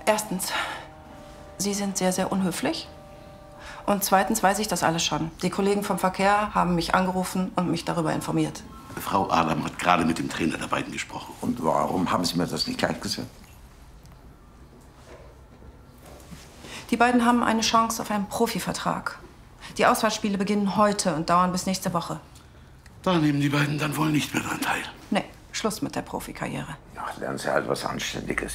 Erstens, Sie sind sehr, sehr unhöflich. Und zweitens weiß ich das alles schon. Die Kollegen vom Verkehr haben mich angerufen und mich darüber informiert. Frau Adam hat gerade mit dem Trainer der beiden gesprochen. Und warum haben Sie mir das nicht gleich gesagt? Die beiden haben eine Chance auf einen Profivertrag. Die Auswahlspiele beginnen heute und dauern bis nächste Woche. Da nehmen die beiden dann wohl nicht mehr dran teil. Nee, Schluss mit der Profikarriere. Ja, lernen Sie halt was Anständiges.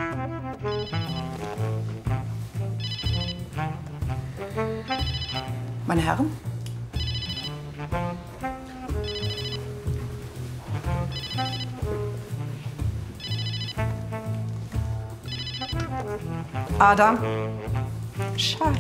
Meine Herren? Adam. Schatz.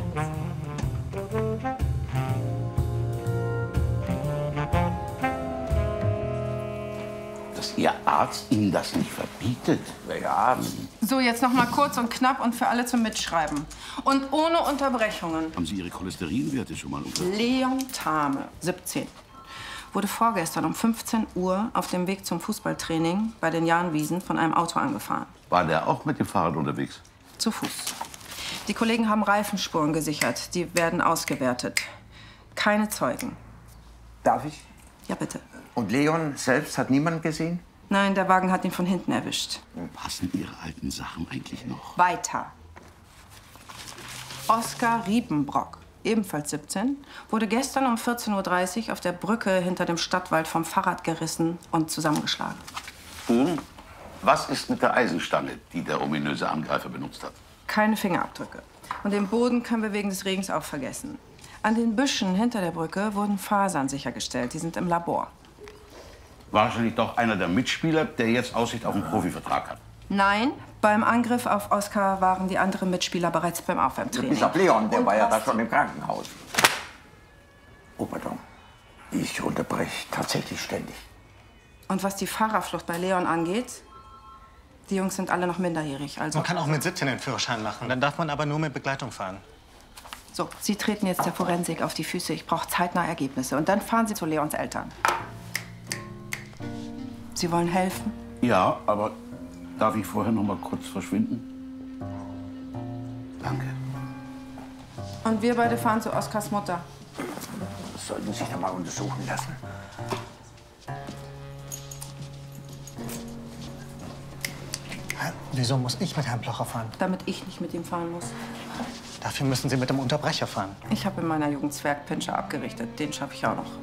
Dass Ihr Arzt Ihnen das nicht verbietet? Ja, So, jetzt noch mal kurz und knapp und für alle zum Mitschreiben. Und ohne Unterbrechungen. Haben Sie Ihre Cholesterinwerte schon mal unter... Leon Thame, 17. Wurde vorgestern um 15 Uhr auf dem Weg zum Fußballtraining bei den Jahnwiesen von einem Auto angefahren. War der auch mit dem Fahrrad unterwegs? Zu Fuß. Die Kollegen haben Reifenspuren gesichert. Die werden ausgewertet. Keine Zeugen. darf ich? Ja, bitte. Und Leon selbst hat niemand gesehen? Nein, der Wagen hat ihn von hinten erwischt. Passen Ihre alten Sachen eigentlich noch? Weiter. Oskar Riepenbrock, ebenfalls 17, wurde gestern um 14:30 Uhr auf der Brücke hinter dem Stadtwald vom Fahrrad gerissen und zusammengeschlagen. Und was ist mit der Eisenstange, die der ominöse Angreifer benutzt hat? Keine Fingerabdrücke. Und den Boden können wir wegen des Regens auch vergessen. An den Büschen hinter der Brücke wurden Fasern sichergestellt. Die sind im Labor. Wahrscheinlich doch einer der Mitspieler, der jetzt Aussicht auf einen Profivertrag hat. Nein, beim Angriff auf Oskar waren die anderen Mitspieler bereits beim Aufwärmtraining. Bis auf Leon, der Und war ja da was- schon im Krankenhaus. Oh, pardon. Ich unterbreche tatsächlich ständig. Und was die Fahrerflucht bei Leon angeht, die Jungs sind alle noch minderjährig. Also Man kann auch mit 17 den Führerschein machen. Dann darf man aber nur mit Begleitung fahren. so, Sie treten jetzt der Forensik auf die Füße. Ich brauche zeitnah Ergebnisse. Und dann fahren Sie zu Leons Eltern. Sie wollen helfen? Ja, aber darf ich vorher noch mal kurz verschwinden? Danke. Und wir beide fahren zu Oskars Mutter. Das sollten sich doch mal untersuchen lassen. Hä? Wieso muss ich mit Herrn Blocher fahren? Damit ich nicht mit ihm fahren muss. Dafür müssen Sie mit dem Unterbrecher fahren. Ich habe in meiner Jugend Zwergpinscher abgerichtet. Den schaffe ich auch noch.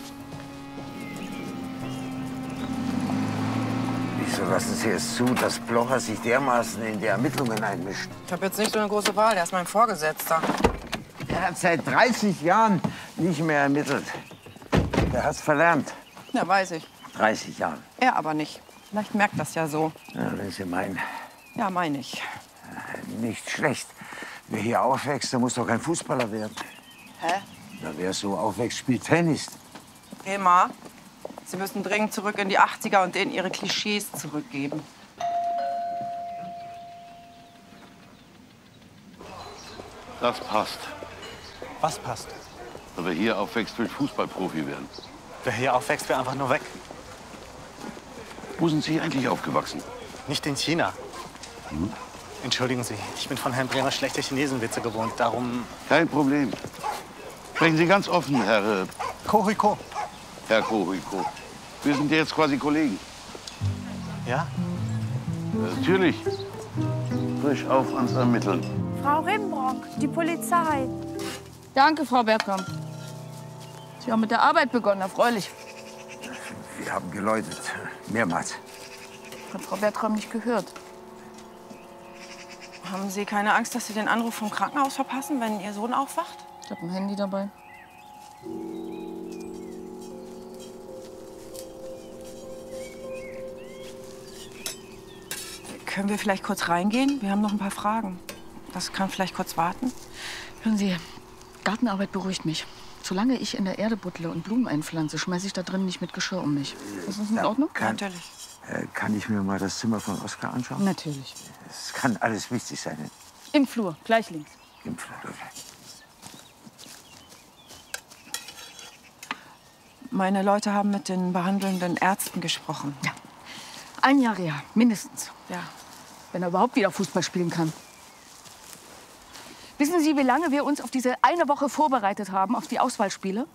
Wieso lassen Sie es zu, dass Blocher sich dermaßen in die Ermittlungen einmischt? Ich habe jetzt nicht so eine große Wahl. Er ist mein Vorgesetzter. Er hat seit 30 Jahren nicht mehr ermittelt. Er hat's verlernt. Ja, weiß ich. 30 Jahren. Er aber nicht. Vielleicht merkt das ja so. Ja, wenn Sie meinen, Ja, meine ich. nicht schlecht. Wer hier aufwächst, der muss doch kein Fußballer werden. Hä? Ja, wer so aufwächst, spielt Tennis. Emma, Sie müssen dringend zurück in die 80er und denen ihre Klischees zurückgeben. Das passt. Was passt? Wer hier aufwächst, will Fußballprofi werden. Wer hier aufwächst, wäre einfach nur weg. Wo sind Sie eigentlich aufgewachsen? Nicht in China. Entschuldigen Sie, ich bin von Herrn Bremer schlechte Chinesenwitze gewohnt. Darum... Kein Problem. Sprechen Sie ganz offen, Herr Kohiko. Kohuiko. Wir sind ja jetzt quasi Kollegen. Ja? Natürlich. Frisch auf ans Ermitteln. Frau Rimbrock, die Polizei. Danke, Frau Bertram. Sie haben mit der Arbeit begonnen, erfreulich. Wir haben geläutet. Mehrmals. Hat Frau Bertram nicht gehört. Haben Sie keine Angst, dass Sie den Anruf vom Krankenhaus verpassen, wenn Ihr Sohn aufwacht? Ich habe ein Handy dabei. Können wir vielleicht kurz reingehen? Wir haben noch ein paar Fragen. Das kann vielleicht kurz warten. Hören Sie, Gartenarbeit beruhigt mich. Solange ich in der Erde buttle und Blumen einpflanze, schmeiße ich da drin nicht mit Geschirr um mich. Ist das in Ordnung? Natürlich. Kann ich mir mal das Zimmer von Oskar anschauen? Natürlich. Es kann alles wichtig sein. Im Flur, gleich links. Im Flur. Meine Leute haben mit den behandelnden Ärzten gesprochen. Ja. 1 Jahr her, mindestens. Ja. Wenn er überhaupt wieder Fußball spielen kann. Wissen Sie, wie lange wir uns auf diese eine Woche vorbereitet haben, auf die Auswahlspiele?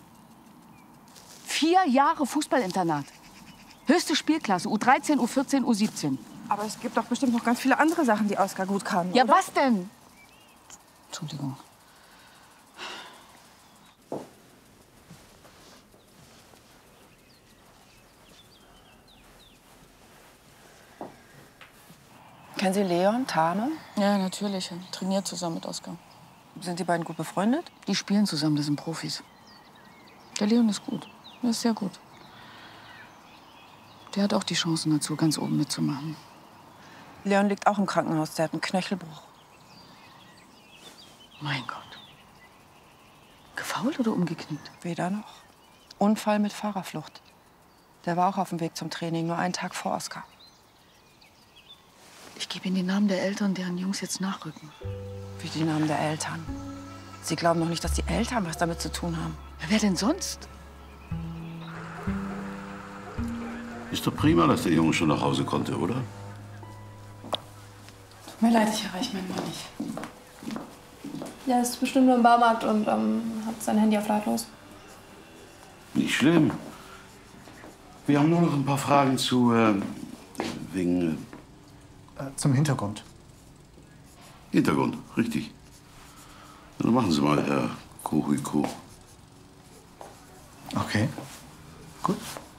4 Jahre Fußballinternat. Höchste Spielklasse, U13, U14, U17. Aber es gibt doch bestimmt noch ganz viele andere Sachen, die Oskar gut kann, Ja, oder? was denn? Entschuldigung. Kennen Sie Leon, Tane? Ja, natürlich. Trainiert zusammen mit Oskar. Sind die beiden gut befreundet? Die spielen zusammen, das sind Profis. Der Leon ist gut. Der ist sehr gut. Der hat auch die Chancen dazu, ganz oben mitzumachen. Leon liegt auch im Krankenhaus. Der hat einen Knöchelbruch. Mein Gott. Gefault oder umgeknickt? Weder noch. Unfall mit Fahrerflucht. Der war auch auf dem Weg zum Training, nur einen Tag vor Oskar. Ich gebe Ihnen die Namen der Eltern, deren Jungs jetzt nachrücken. Wie die Namen der Eltern. Sie glauben doch nicht, dass die Eltern was damit zu tun haben. Ja, wer denn sonst? Ist doch prima, dass der Junge schon nach Hause konnte, oder? Tut mir leid, ich erreiche meinen Mann nicht. Ja, er ist bestimmt nur im Baumarkt und hat sein Handy auf lautlos. Nicht schlimm. Wir haben nur noch ein paar Fragen zu, wegen Zum Hintergrund. Hintergrund, richtig. Dann machen Sie mal, Herr Kuhiko. Okay. Gut.